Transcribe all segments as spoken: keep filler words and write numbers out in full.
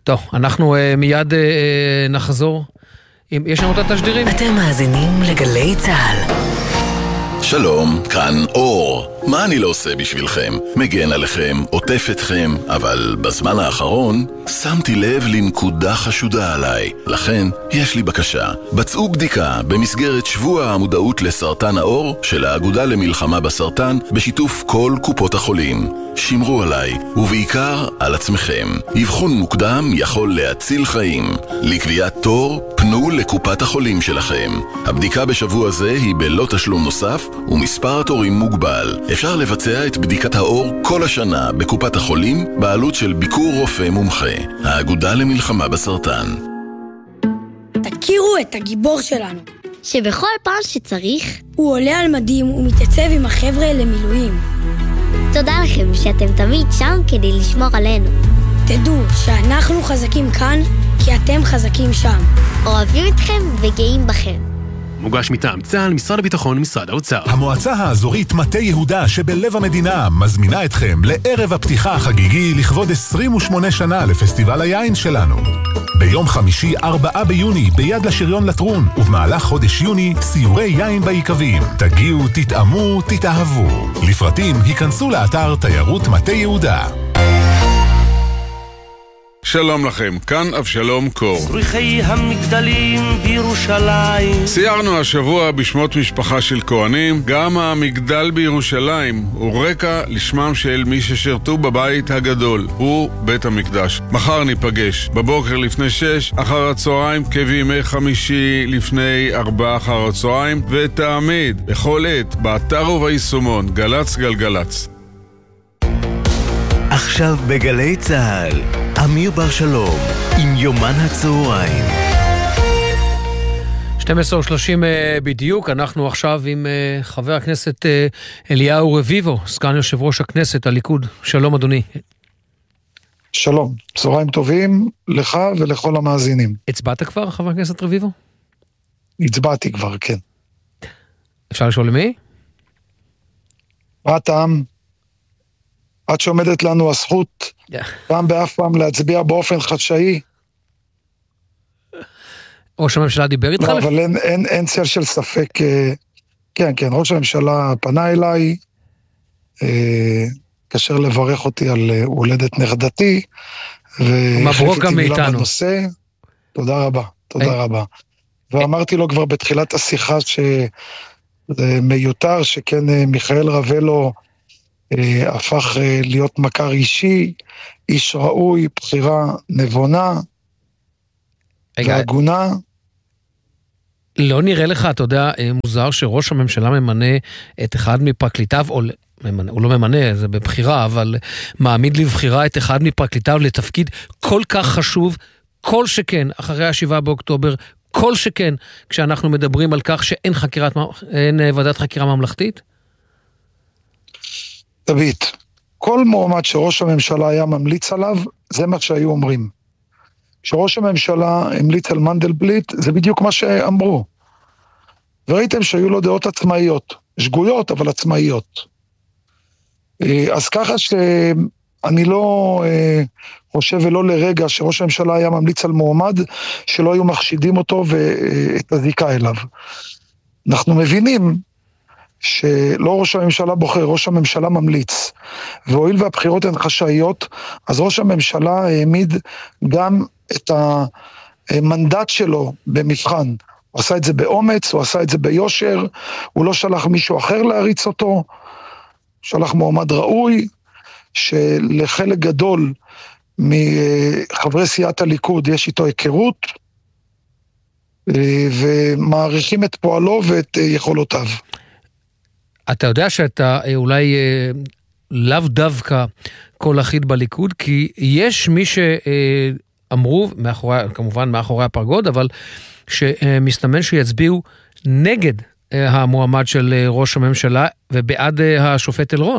טוב, אנחנו uh, מיד uh, נחזור. אם יש לנו את התשדירים? אתם מאזינים לגלי צהל. שלום, כאן אור. מה אני לא עושה בשבילכם? מגן עליכם, עוטף אתכם, אבל בזמן האחרון שמתי לב לנקודה חשודה עליי. לכן, יש לי בקשה. בצעו בדיקה במסגרת שבוע המודעות לסרטן העור של האגודה למלחמה בסרטן בשיתוף כל קופות החולים. שמרו עליי, ובעיקר על עצמכם. אבחון מוקדם יכול להציל חיים. לקביעת תור, פנו לקופת החולים שלכם. הבדיקה בשבוע זה היא בלא תשלום נוסף, ומספר התורים מוגבל. אפשר לבצע את בדיקת האור כל השנה בקופת החולים, בעלות של ביקור רופא מומחה. האגודה למלחמה בסרטן. תכירו את הגיבור שלנו, שבכל פעם שצריך הוא עולה על מדים ומתייצב עם החבר'ה למילואים. תודה לכם שאתם תמיד שם כדי לשמור עלינו. תדעו שאנחנו חזקים כאן כי אתם חזקים שם. אוהבים אתכם וגאים בכם. מוגש מטעם צה"ל, משרד הביטחון, משרד האוצר. המועצה האזורית מטה יהודה שבלב המדינה מזמינה אתכם לערב הפתיחה החגיגי לכבוד עשרים ושמונה שנה לפסטיבל היין שלנו. ביום חמישי ארבעה ביוני ביד לשריון לטרון, ובמהלך חודש יוני סיורי יין בעיקבים. תגיעו, תתאמו, תתאהבו. לפרטים היכנסו לאתר תיירות מטה יהודה. שלום לכם, כאן אבשלום קור. זריחי המגדלים בירושלים. סיירנו השבוע בשמות משפחה של כהנים. גם המגדל בירושלים הוא רקע לשמם של מי ששרתו בבית הגדול, הוא בית המקדש. מחר ניפגש בבוקר לפני שש אחר הצהריים, כבימי חמישי לפני ארבע אחר הצהריים, ותעמיד בכל עת באתר וביישומון גלץ גלגלץ. עכשיו בגלי צהל, אמיר בר שלום עם יומן הצהריים. שתים עשרה שלושים בדיוק, אנחנו עכשיו עם חבר הכנסת אליהו רביבו, סגן יושב ראש הכנסת, הליכוד. שלום אדוני. שלום, צהריים טובים לך ולכל המאזינים. הצבעת כבר, חבר הכנסת רביבו? הצבעתי כבר, כן. אפשר לשאול למי? מה הטעם? עד שעומדת לנו הזכות, yeah. פעם באף פעם להצביע באופן חדשאי. ראש הממשלה דיבר איתך? לא, אבל אין, אין, אין צל של ספק, כן, כן, ראש הממשלה פנה אליי, כאשר לברך אותי על הולדת נכדתי, מברוק גם מאיתנו. בנושא. תודה רבה, תודה hey. רבה. ואמרתי לו כבר בתחילת השיחה שזה מיותר, שכן מיכאל רבלו, הפך להיות מכר אישי, איש ראוי, בחירה נבונה והגונה. לא נראה לך, אתה יודע, מוזר שראש הממשלה ממנה את אחד מפרקליטיו, או הוא לא ממנה, זה בבחירה, אבל מעמיד לבחירה את אחד מפרקליטיו לתפקיד כל כך חשוב, כל שכן, אחרי השבעה באוקטובר, כל שכן, כשאנחנו מדברים על כך שאין חקירת, אין ועדת חקירה ממלכתית? דוד, כל מועמד שראש הממשלה היה ממליץ עליו, זה מה שהיו אומרים. כשראש הממשלה המליץ על מנדלבליט, זה בדיוק מה שאמרו. וראיתם שהיו לו דעות עצמאיות, שגויות אבל עצמאיות. אז ככה שאני לא חושב ולא לרגע שראש הממשלה היה ממליץ על מועמד, שלא היו מחשידים אותו ואת הזיקה אליו. אנחנו מבינים, שלא ראש הממשלה בוחר, ראש הממשלה ממליץ. והואיל והבחירות הן חשאיות, אז ראש הממשלה העמיד גם את המנדט שלו במבחן. הוא עשה את זה באומץ, הוא עשה את זה ביושר, הוא לא שלח מישהו אחר להריץ אותו, שלח מועמד ראוי, שלחלק גדול מחברי סיעת הליכוד יש איתו היכרות, ומעריכים את פועלו ואת יכולותיו. אתה יודע שאתה אולי לאו דווקא כל אחיד בליכוד, כי יש מי שאמרו, מאחורי, כמובן מאחורי הפרגוד, אבל שמסתמן שיצביעו נגד המועמד של ראש הממשלה, ובעד השופט אלרון.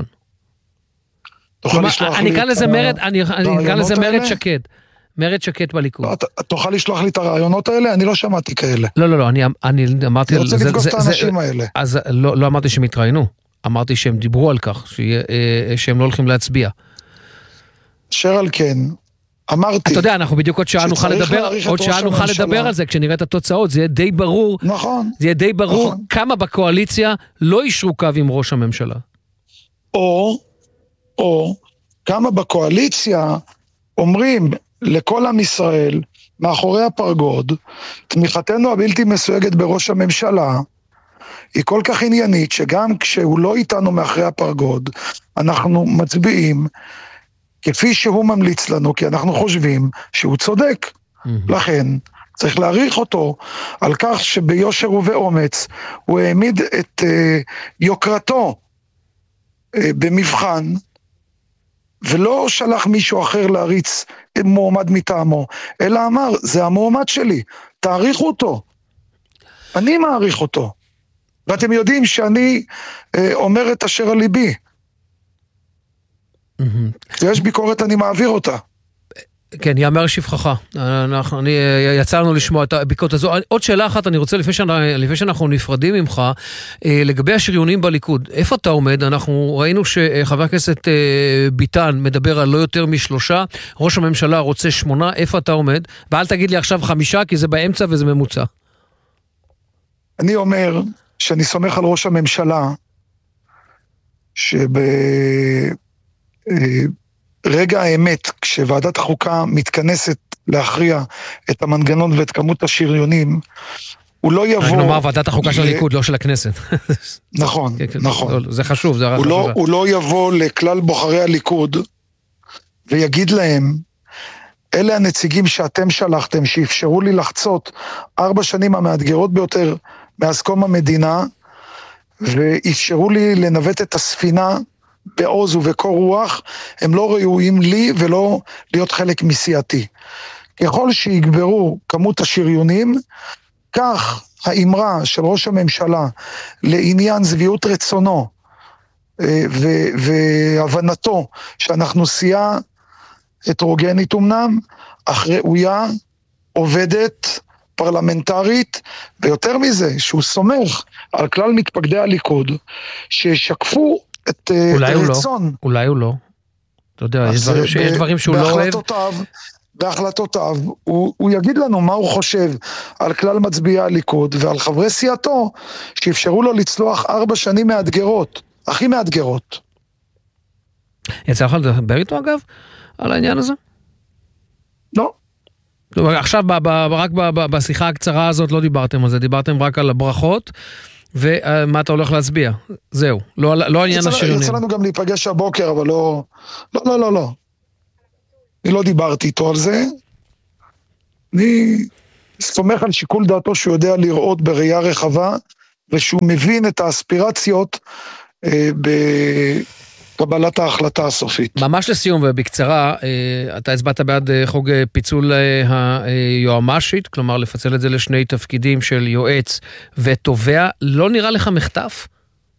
אני אקרא לזה מרד, אני אקרא לזה מרד שקד. מרד שקט בליכוד. תוכל לשלוח לי את הרעיונות האלה? אני לא שמעתי כאלה. לא, לא, לא, אני אמרתי... אני רוצה לפגוש את האנשים האלה. אז לא אמרתי שהם התראינו, אמרתי שהם דיברו על כך, שהם לא הולכים להצביע. אשר על כן, אמרתי. אתה יודע, אנחנו בדיוק עוד שעה נוכל לדבר, עוד שעה נוכל לדבר על זה, כשנראה את התוצאות, זה יהיה די ברור, נכון. זה יהיה די ברור נכון. כמה בקואליציה לא אישרו קו עם ראש הממשלה. או, או, כמה בקואליציה אומרים לכל עם ישראל, מאחורי הפרגוד, תמיכתנו הבלתי מסויגת בראש הממשלה, היא כל כך עניינית, שגם כשהוא לא איתנו מאחורי הפרגוד, אנחנו מצביעים, כפי שהוא ממליץ לנו, כי אנחנו חושבים שהוא צודק. Mm-hmm. לכן, צריך להעריך אותו על כך שביושר ובאומץ, הוא העמיד את uh, יוקרתו uh, במבחן, ולא שלח מישהו אחר להריץ מועמד מטעמו, אלא אמר, זה המועמד שלי, תעריכו אותו. אני מעריך אותו. ואתם יודעים שאני uh, אומר את אשר על ליבי. יש ביקורת, אני מעביר אותה. כן, יאמר שפחך. אנחנו, אני, יצא לנו לשמוע את הביקורת הזו. עוד שאלה אחת, אני רוצה, לפני, שנה, לפני שאנחנו נפרדים ממך, לגבי השריונים בליכוד, איפה אתה עומד? אנחנו ראינו שחבר הכנסת ביטן מדבר על לא יותר משלושה, ראש הממשלה רוצה שמונה, איפה אתה עומד? ואל תגיד לי עכשיו חמישה, כי זה באמצע וזה ממוצע. אני אומר שאני סומך על ראש הממשלה, שב... רגע האמת, כשוועדת החוקה מתכנסת להכריע את המנגנון ואת כמות השריונים, הוא לא יבוא... רק נאמר ועדת החוקה של הליכוד, לא של הכנסת. נכון, נכון. זה חשוב, זה חשוב. הוא לא יבוא לכלל בוחרי הליכוד, ויגיד להם, אלה הנציגים שאתם שלחתם, שאפשרו לי לחצות ארבע שנים המאתגרות ביותר מאז קום המדינה, ואפשרו לי לנווט את הספינה, בעוז ובקור רוח, הם לא ראויים לי ולא להיות חלק מסיעתי. ככל שיגברו כמות השריונים, כך האמרה של ראש הממשלה לעניין זוויות רצונו ו- והבנתו שאנחנו סיעה הטרוגנית אמנם, אך ראויה, עובדת, פרלמנטרית, ויותר מזה, שהוא סומך על כלל מתפקדי הליכוד, שישקפו את רצון. אולי הוא לא. אתה יודע, יש דברים שהוא לא אוהב. בהחלטותיו, הוא יגיד לנו מה הוא חושב על כלל מצביעי הליכוד, ועל חברי סיעתו, שאפשרו לו לצלוח ארבע שנים מאתגרות, הכי מאתגרות. יצא לך לדבר איתו אגב, על העניין הזה? לא. עכשיו, רק בשיחה הקצרה הזאת לא דיברתם על זה, דיברתם רק על הברכות, ומה אתה הולך להצביע? זהו, לא, לא העניין השריונים. יצא לנו גם להיפגש הבוקר, אבל לא, לא, לא, לא, לא. אני לא דיברתי איתו על זה. אני סומך על שיקול דעתו שהוא יודע לראות בראייה רחבה, ושהוא מבין את האספירציות אה, בקבלת ההחלטה הסופית. ממש לסיום ובקצרה, אה, אתה הצבעת בעד אה, חוג פיצול אה, היועמ"שית, כלומר לפצל את זה לשני תפקידים של יועץ ותובע, לא נראה לך מחטף?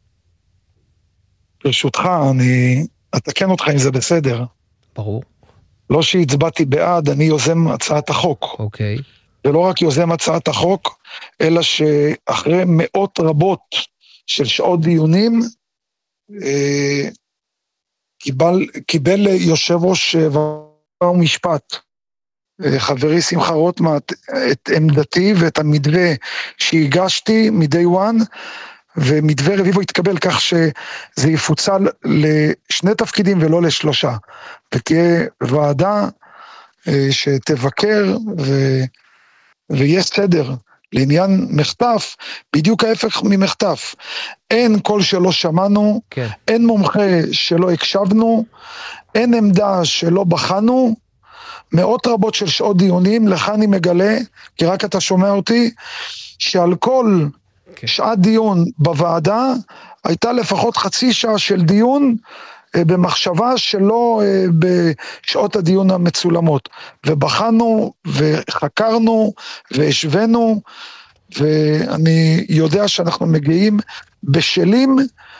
ברשותך, אני אתקן אותך אם זה בסדר. ברור. לא שהצבעתי בעד, אני יוזם הצעת החוק. אוקיי. ולא רק יוזם הצעת החוק, אלא שאחרי מאות רבות של שעות דיונים, אה, קיבל, קיבל יושב ראש ומשפט, אה, חברי שמחה רוטמן, את עמדתי ואת המתווה שהגשתי מדי וואן, ומתווה רביבו התקבל כך שזה יפוצל לשני תפקידים ולא לשלושה. ותהיה ועדה שתבקר ו... ויש סדר לעניין מחטף, בדיוק ההפך ממחטף. אין קול שלא שמענו, כן. אין מומחה שלא הקשבנו, אין עמדה שלא בחנו, מאות רבות של שעות דיונים, לך אני מגלה, כי רק אתה שומע אותי, שעל כל שעת דיון בוועדה, הייתה לפחות חצי שעה של דיון, במחשבה שלא בשעות הדיון המצולמות, ובחנו וחקרנו והשווינו, ואני יודע שאנחנו מגיעים בשלים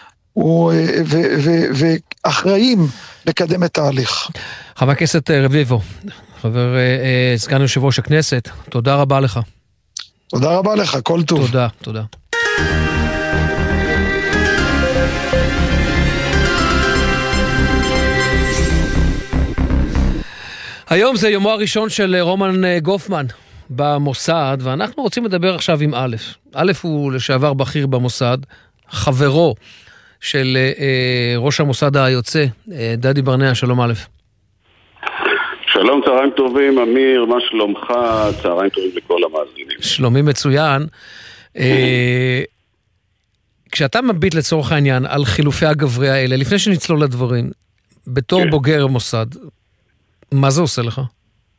ואחראים לקדם את ההליך. חבר הכנסת רביבו, חבר סגן יושב ראש הכנסת, תודה רבה לך. תודה רבה לך, כל טוב. תודה, תודה. היום זה יומו הראשון של רומן גופמן במוסד, ואנחנו רוצים לדבר עכשיו עם א'. א' הוא לשעבר בכיר במוסד, חברו של אה, ראש המוסד היוצא, אה, דדי ברנע. שלום א'. שלום, צהריים טובים, אמיר, מה שלומך? צהריים טובים לכל המאזינים. שלומי מצוין. אה, כשאתה מביט לצורך העניין על חילופי הגברי האלה, לפני שנצלול לדברים, בתור כן. בוגר מוסד, מה זה עושה לך?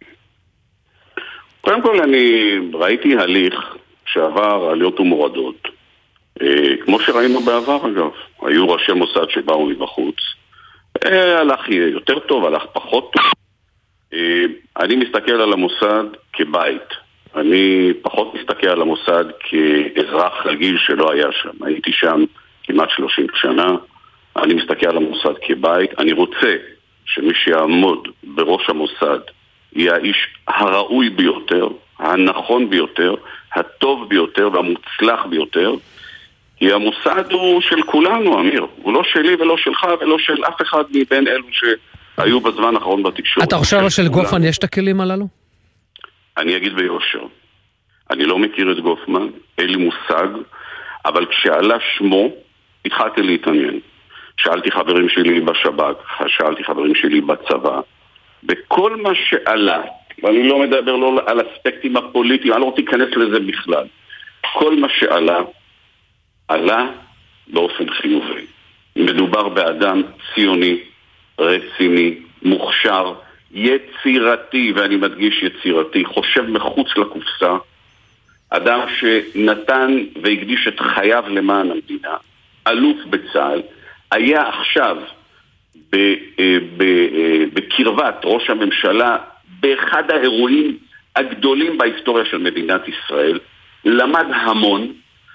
קודם כל אני ראיתי הליך שעבר עליות ומורדות, אה, כמו שראינו בעבר אגב. היו ראשי מוסד שבאו מבחוץ, אה, הלך יותר טוב, הלך פחות טוב. אה, אני מסתכל על המוסד כבית. אני פחות מסתכל על המוסד כאזרח רגיל שלא היה שם. הייתי שם כמעט שלושים שנה. אני מסתכל על המוסד כבית. אני רוצה שמי שיעמוד בראש המוסד יהיה האיש הראוי ביותר, הנכון ביותר, הטוב ביותר והמוצלח ביותר. כי המוסד הוא של כולנו, אמיר. הוא לא שלי ולא שלך ולא של אף אחד מבין אלו שהיו בזמן האחרון בתקשורת. אתה חושב של גופמן יש את הכלים הללו? אני אגיד ביושר. אני לא מכיר את גופמן, אין לי מושג, אבל כשעלה שמו, התחלתי להתעניין. שאלתי חברים שלי בשב"כ, שאלתי חברים שלי בצבא, בכל מה שעלה, ואני לא מדבר לא על אספקטים הפוליטיים, אני לא רוצה להיכנס לזה בכלל. כל מה שעלה, עלה באופן חיובי. מדובר באדם ציוני, רציני, מוכשר, יצירתי, ואני מדגיש יצירתי, חושב מחוץ לקופסה, אדם שנתן והקדיש את חייו למען המדינה, אלוף בצה"ל, היה עכשיו ב, ב, בקרבת ראש הממשלה באחד האירועים הגדולים בהיסטוריה של מדינת ישראל, למד המון.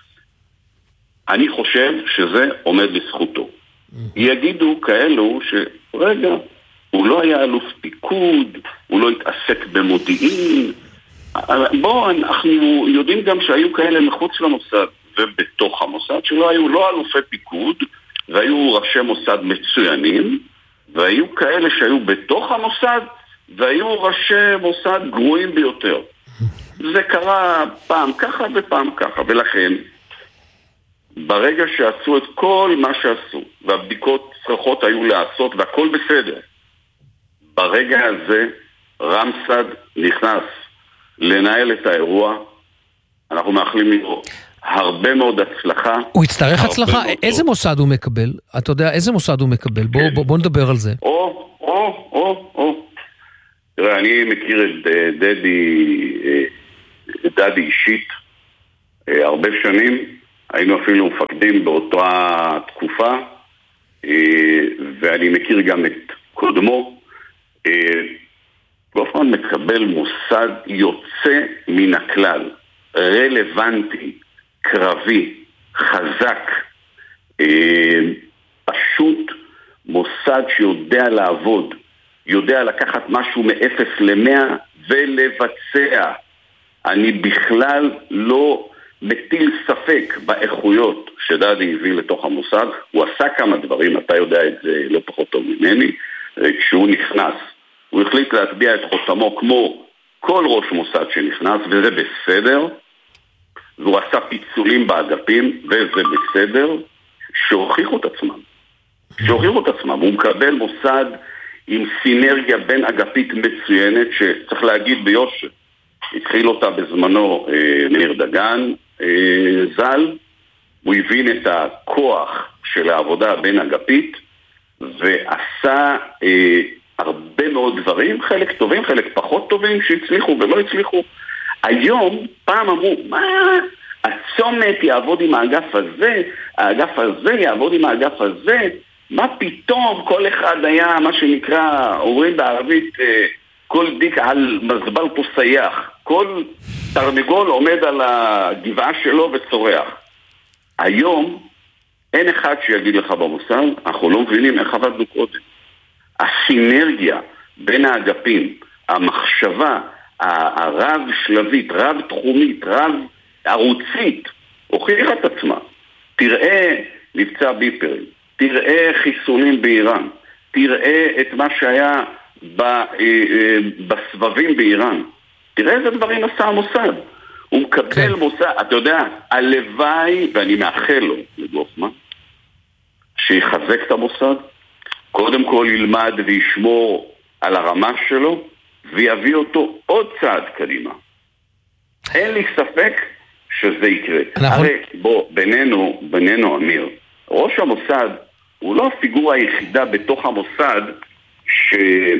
אני חושב שזה עומד לזכותו. יגידו כאלו שרגע, הוא לא היה אלוף פיקוד, הוא לא התעסק במודיעין. בואו, אנחנו יודעים גם שהיו כאלה מחוץ למוסד ובתוך המוסד, שלא היו לא אלופי פיקוד, והיו ראשי מוסד מצוינים, והיו כאלה שהיו בתוך המוסד, והיו ראשי מוסד גרועים ביותר. זה קרה פעם ככה ופעם ככה, ולכן, ברגע שעשו את כל מה שעשו, והבדיקות צריכות היו לעשות, והכל בסדר, ברגע הזה, רמסד נכנס לנהל את האירוע. אנחנו מאחלים לו הרבה מאוד הצלחה. הוא יצטרך הצלחה? איזה מוסד הוא מקבל? אתה יודע, איזה מוסד הוא מקבל? בוא, בוא, בוא נדבר על זה. או, או, או, או. תראה, אני מכיר את דדי, את דדי אישית, הרבה שנים. היינו אפילו מפקדים באותה תקופה, ואני מכיר גם את קודמו. גופמן מקבל מוסד יוצא מן הכלל, רלוונטי, קרבי, חזק, פשוט מוסד שיודע לעבוד, יודע לקחת משהו מאפס למאה ולבצע. אני בכלל לא מטיל ספק באיכויות שדדי הביא לתוך המוסד. הוא עשה כמה דברים, אתה יודע את זה לא פחות טוב ממני. כשהוא נכנס, הוא החליט להטביע את חותמו כמו כל ראש מוסד שנכנס, וזה בסדר. והוא עשה פיצולים באגפים, וזה בסדר, שהוכיחו את עצמם. שהוכיחו את עצמם. הוא מקבל מוסד עם סינרגיה בין אגפית מצוינת, שצריך להגיד ביושר. התחיל אותה בזמנו אה, מאיר דגן, אה, זל. הוא הבין את הכוח של העבודה בין אגפית, ועשה אה, הרבה מאוד דברים, חלק טובים, חלק פחות טובים, שהצליחו ולא הצליחו. היום, פעם אמרו, מה? הצומת יעבוד עם האגף הזה, האגף הזה יעבוד עם האגף הזה, מה פתאום כל אחד היה, מה שנקרא, אומרים בערבית, כל דיק על מזבל פוסייח, כל תרנגול עומד על הגבעה שלו וצורח. היום, אין אחד שיגיד לך במוסד, אנחנו לא מבינים איך עבדנו קודם. הסינרגיה בין האגפים, המחשבה, הרב שלבית, רב תחומית, רב ערוצית, הוכיחה את עצמה. תראה מבצע ביפרים, תראה חיסונים באיראן, תראה את מה שהיה בסבבים באיראן. תראה איזה דברים עשה המוסד. הוא מקבל מוסד, אתה יודע, הלוואי, ואני מאחל לו לגופמן, שיחזק את המוסד, קודם כל ילמד וישמור על הרמה שלו, ויביא אותו עוד צעד קדימה. אין לי ספק שזה יקרה. אנחנו... הרי בוא, בינינו, בינינו אמיר, ראש המוסד הוא לא הפיגורה היחידה בתוך המוסד ש...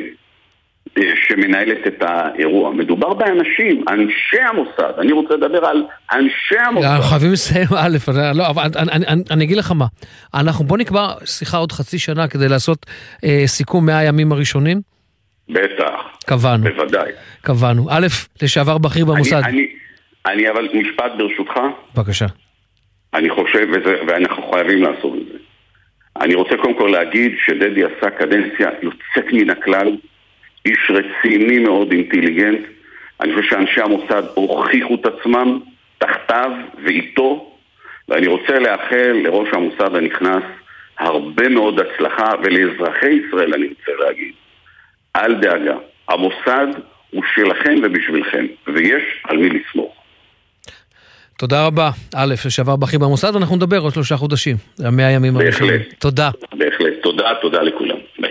שמנהלת את האירוע. מדובר באנשים, אנשי המוסד. אני רוצה לדבר על אנשי המוסד. אנחנו חייבים לסיים א', לא, אבל אני, אני, אני, אני אגיד לך מה. אנחנו בוא נקבע שיחה עוד חצי שנה כדי לעשות אה, סיכום מאה הימים הראשונים. בטח. קבענו. בוודאי. קבענו. א', לשעבר בכיר במוסד. אני, אני, אני אבל משפט ברשותך. בבקשה. אני חושב, וזה, ואנחנו חייבים לעשות את זה. אני רוצה קודם כל להגיד שדדי עשה קדנציה יוצאת מן הכלל, איש רציני מאוד, אינטליגנט. אני חושב שאנשי המוסד הוכיחו את עצמם תחתיו ואיתו, ואני רוצה לאחל לראש המוסד הנכנס הרבה מאוד הצלחה, ולאזרחי ישראל אני רוצה להגיד, אל דאגה, המוסד הוא שלכם ובשבילכם, ויש על מי לסמוך. תודה רבה. א', לשעבר בכיר במוסד, ואנחנו נדבר עוד שלושה חודשים, המאה הימים הראשונים. תודה. בהחלט, תודה, תודה לכולם. ביי.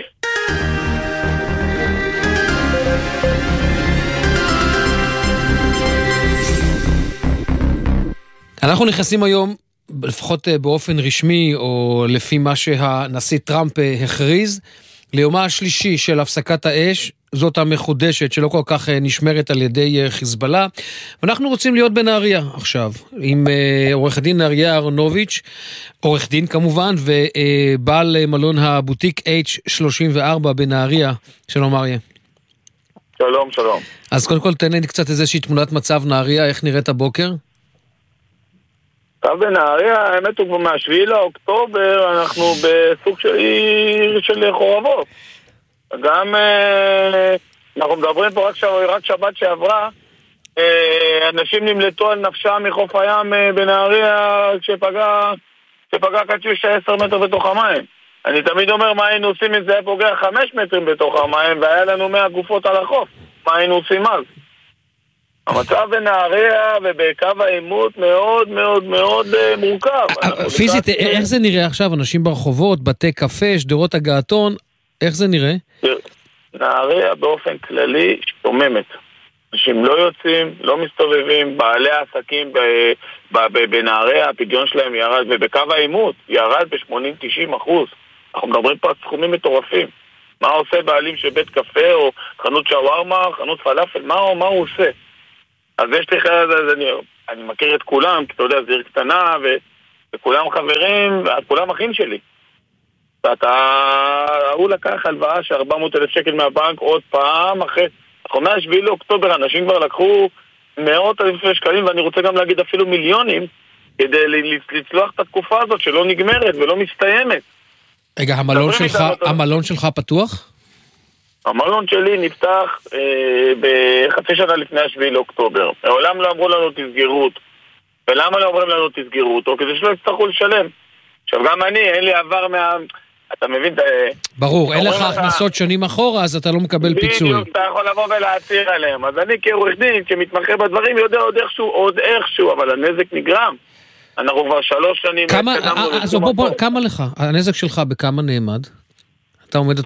אנחנו נכנסים היום, לפחות באופן רשמי, או לפי מה שהנשיא טראמפ הכריז, ליומה השלישי של הפסקת האש, זאת המחודשת שלא כל כך נשמרת על ידי חיזבאללה, ואנחנו רוצים להיות בנהריה עכשיו, עם עורך הדין אריה אהרונוביץ', עורך דין כמובן, ובעל מלון הבוטיק אייץ' שלושים וארבע בנהריה. שלום אריה. שלום, שלום. אז קודם כל תן לי קצת איזושהי תמונת מצב נהריה, איך נראית הבוקר? טוב, בנהריה, האמת הוא כבר מהשביעי לאוקטובר, אנחנו בסוג של עיר של חורבות. גם אנחנו מדברים פה רק, רק שבת שעברה, אנשים נמלטו על נפשם מחוף הים בנהריה כשפגע, כשפגע קטיושה עשר מטר בתוך המים. אני תמיד אומר מה היינו עושים אם זה היה פוגע חמש מטרים בתוך המים והיה לנו מאה גופות על החוף. מה היינו עושים אז? המצב בנהריה ובקו העימות מאוד מאוד מאוד מורכב. פיזית, איך זה נראה עכשיו? אנשים ברחובות, בתי קפה, שדרות הגעתון, איך זה נראה? נהריה באופן כללי שוממת. אנשים לא יוצאים, לא מסתובבים, בעלי העסקים בנהריה, הפדיון שלהם ירד, ובקו העימות ירד ב-שמונים עד תשעים אחוז. אנחנו מדברים פה על סכומים מטורפים. מה עושה בעלים של בית קפה או חנות שווארמה, חנות פלאפל, מה, מה הוא עושה? אז יש לי חייב, אני, אני מכיר את כולם, כי אתה יודע, זה עיר קטנה, ו, וכולם חברים, וכולם אחים שלי. ואתה, הוא לקח הלוואה של ארבע מאות אלף שקל מהבנק עוד פעם, אחרי, אחרי מהשביעי לאוקטובר, אנשים כבר לקחו מאות אלפי שקלים, ואני רוצה גם להגיד אפילו מיליונים, כדי לצלוח את התקופה הזאת שלא נגמרת ולא מסתיימת. רגע, המלון שלך, המלון שלך פתוח? המלון שלי נפתח אה, בחצי שנה לפני השביעי לאוקטובר. העולם לא אמרו לנו תסגרו אותו. ולמה לא אומרים לנו תסגרו אותו? כדי שלא יצטרכו לשלם. עכשיו גם אני, אין לי עבר מה... אתה מבין? ברור, אין לך הכנסות שנים אחורה, אז אתה לא מקבל פיצוי. בדיוק, אתה יכול לבוא ולהציר עליהם. אז אני כעורך דין שמתמחה בדברים יודע עוד איכשהו, עוד איכשהו, אבל הנזק נגרם. אנחנו כבר שלוש שנים... כמה, אז בוא, בוא, כמה לך? הנזק שלך בכמה נעמד? אתה עומד